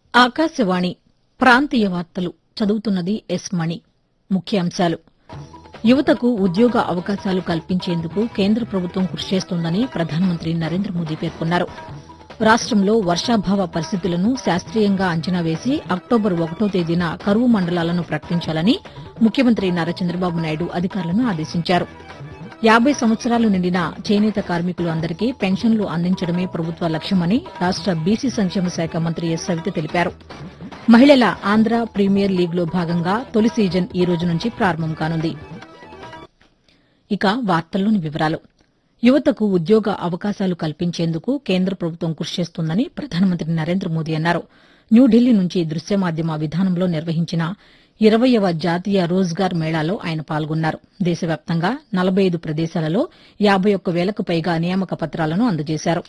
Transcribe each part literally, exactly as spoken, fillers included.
ఆకాశవాణి ప్రాంతీయ వార్తలు చదువుతున్నది ఎస్ మణి. ముఖ్యాంశాలు: యువతకు ఉద్యోగ అవకాశాలు కల్పించేందుకు కేంద్ర ప్రభుత్వం కృషి చేస్తోందని ప్రధానమంత్రి నరేంద్ర మోదీ పేర్కొన్నారు. రాష్టంలో వర్షాభావ పరిస్థితులను శాస్త్రీయంగా అంచనా వేసి అక్టోబర్ ఒకటో తేదీన కరువు మండలాలను ప్రకటించాలని ముఖ్యమంత్రి నారా చంద్రబాబు నాయుడు అధికారులను ఆదేశించారు. యాబై సంవత్సరాలు నిండిన చేనేత కార్మికులు అందరికీ పెన్షన్లు అందించడమే ప్రభుత్వ లక్ష్యమని రాష్ట బీసీ సంక్షేమ శాఖ మంత్రి ఎస్ సవిత తెలిపారు. మహిళల ఆంధ్ర ప్రీమియర్ లీగ్లో భాగంగా తొలి సీజన్ ఈ రోజు నుంచి ప్రారంభం కానుంది. ఇక వార్తల్లోని వివరాలు: యువతకు ఉద్యోగ అవకాశాలు కల్పించేందుకు కేంద్ర ప్రభుత్వం కృషి చేస్తోందని ప్రధానమంత్రి నరేంద్ర మోదీ అన్నారు. న్యూఢిల్లీ నుంచి దృశ్య మాధ్యమ విధానంలో నిర్వహించిన ఇరవయ్యవ జాతీయ రోజ్గార్ మేళాలో ఆయన పాల్గొన్నారు. దేశవ్యాప్తంగా నలభై ఐదు ప్రదేశాలలో యాబై ఒక్క వేలకు పైగా నియామక పత్రాలను అందజేశారు.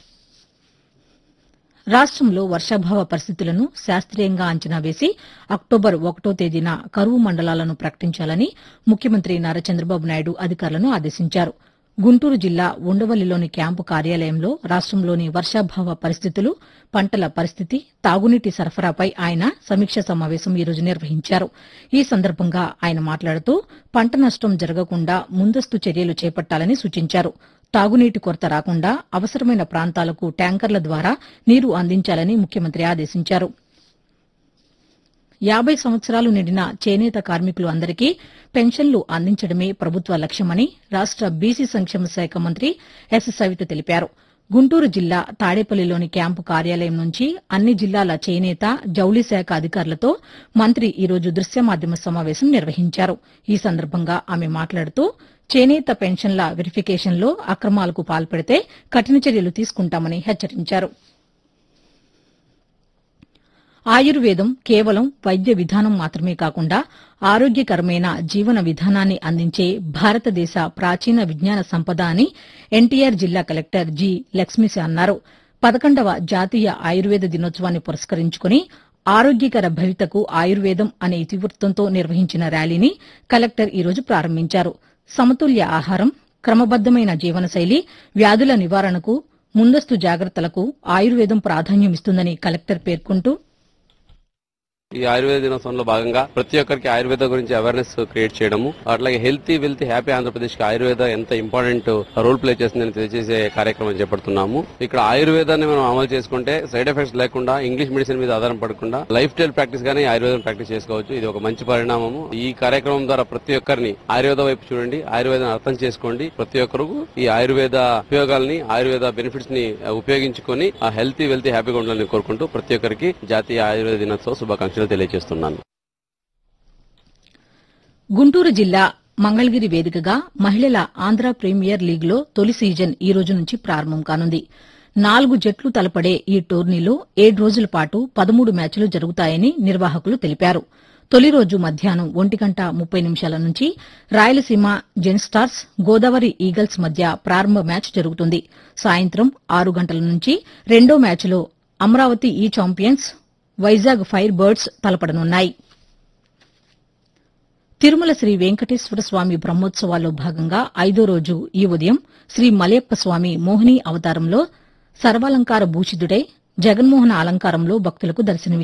రాష్టంలో వర్షాభావ పరిస్థితులను శాస్త్రీయంగా అంచనా వేసి అక్టోబర్ ఒకటో తేదీన కరువు మండలాలను ప్రకటించాలని ముఖ్యమంత్రి నారా చంద్రబాబు నాయుడు అధికారులను ఆదేశించారు. గుంటూరు జిల్లా ఉండవల్లిలోని క్యాంపు కార్యాలయంలో రాష్టంలోని వర్షాభావ పరిస్థితులు, పంటల పరిస్థితి, తాగునీటి సరఫరాపై ఆయన సమీక్షా సమావేశం ఈ రోజు నిర్వహించారు. ఈ సందర్భంగా ఆయన మాట్లాడుతూ పంట నష్టం జరగకుండా ముందస్తు చర్యలు చేపట్టాలని సూచించారు. తాగునీటి కొరత రాకుండా అవసరమైన ప్రాంతాలకు ట్యాంకర్ల ద్వారా నీరు అందించాలని ముఖ్యమంత్రి ఆదేశించారు. యాబై సంవత్సరాలు నిండిన చేనేత కార్మికులు అందరికీ పెన్షన్లు అందించడమే ప్రభుత్వ లక్ష్యమని రాష్ట బీసీ సంక్షేమ శాఖ మంత్రి ఎస్ సవిత తెలిపారు. గుంటూరు జిల్లా తాడేపల్లిలోని క్యాంపు కార్యాలయం నుంచి అన్ని జిల్లాల చేనేత, జౌళి శాఖ అధికారులతో మంత్రి ఈ రోజు దృశ్య మాధ్యమ సమావేశం నిర్వహించారు. ఈ సందర్భంగా ఆమె మాట్లాడుతూ చేనేత పెన్షన్ల వెరిఫికేషన్లో అక్రమాలకు పాల్పడితే కఠిన చర్యలు తీసుకుంటామని హెచ్చరించారు. ఆయుర్వేదం కేవలం వైద్య విధానం మాత్రమే కాకుండా ఆరోగ్యకరమైన జీవన విధానాన్ని అందించే భారతదేశ ప్రాచీన విజ్ఞాన సంపద అని ఎన్టీఆర్ జిల్లా కలెక్టర్ జి లక్ష్మీశ అన్నారు. పదకొండవ జాతీయ ఆయుర్వేద దినోత్సవాన్ని పురస్కరించుకుని ఆరోగ్యకర భవితకు ఆయుర్వేదం అనే ఇతివృత్తంతో నిర్వహించిన ర్యాలీని కలెక్టర్ ఈ రోజు ప్రారంభించారు. సమతుల్య ఆహారం, క్రమబద్దమైన జీవనశైలి, వ్యాధుల నివారణకు, ముందస్తు జాగ్రత్తలకు ఆయుర్వేదం ప్రాధాన్యమిస్తుందని కలెక్టర్ పేర్కొంటూ, ఈ ఆయుర్వేద దినోత్సవంలో భాగంగా ప్రతి ఒక్కరికి ఆయుర్వేద గురించి అవేర్నెస్ క్రియేట్ చేయడము, అట్లాగే హెల్తీ వెల్తీ హ్యాపీ ఆంధ్రప్రదేశ్ కి ఆయుర్వేద ఎంత ఇంపార్టెంట్ రోల్ ప్లే చేస్తుందని తెలియజేసే కార్యక్రమం చేపడుతున్నాము. ఇక్కడ ఆయుర్వేదాన్ని మనం అమలు చేసుకుంటే సైడ్ ఎఫెక్ట్స్ లేకుండా ఇంగ్లీష్ మెడిసిన్ మీద ఆధారం పడకుండా లైఫ్ స్టైల్ ప్రాక్టీస్ గానీ ఆయుర్వేదం ప్రాక్టీస్ చేసుకోవచ్చు. ఇది ఒక మంచి పరిణామము. ఈ కార్యక్రమం ద్వారా ప్రతి ఒక్కరిని ఆయుర్వేద వైపు చూడండి, ఆయుర్వేదాన్ని అర్థం చేసుకోండి. ప్రతి ఒక్కరు ఈ ఆయుర్వేద ఉపయోగాలని, ఆయుర్వేద బెనిఫిట్స్ ని ఉపయోగించుకొని ఆ హెల్తీ వెల్తీ హ్యాపీగా ఉండాలని కోరుకుంటూ ప్రతి ఒక్కరికి జాతీయ ఆయుర్వేద దినోత్సవ శుభాకాంక్షలు తెలియజేస్తున్నాను. గుంటూరు జిల్లా మంగళగిరి వేదికగా మహిళల ఆంధ్ర ప్రీమియర్ లీగ్లో తొలి సీజన్ ఈ రోజు నుంచి ప్రారంభం కానుంది. నాలుగు జట్లు తలపడే ఈ టోర్నీలో ఏడు రోజుల పాటు పదమూడు మ్యాచ్లు జరుగుతాయని నిర్వాహకులు తెలిపారు. తొలి రోజు మధ్యాహ్నం ఒంటి గంట ముప్పై నిమిషాల నుంచి రాయలసీమ జెన్స్టార్స్, గోదావరి ఈగల్స్ మధ్య ప్రారంభ మ్యాచ్ జరుగుతుంది. సాయంత్రం ఆరు గంటల నుంచి రెండో మ్యాచ్లో అమరావతి ఈ champions, Vizag fire birds తలపడనున్నాయి. Tirumala Shri Venkateswara స్వామి బ్రహ్మోత్సవాల్లో భాగంగా ఐదో రోజు ఈ ఉదయం శ్రీ మలయప్ప స్వామి మోహిని అవతారంలో సర్వాలంకార భూషితుడై జగన్మోహన అలంకారంలో భక్తులకు దర్శనమిచ్చారు.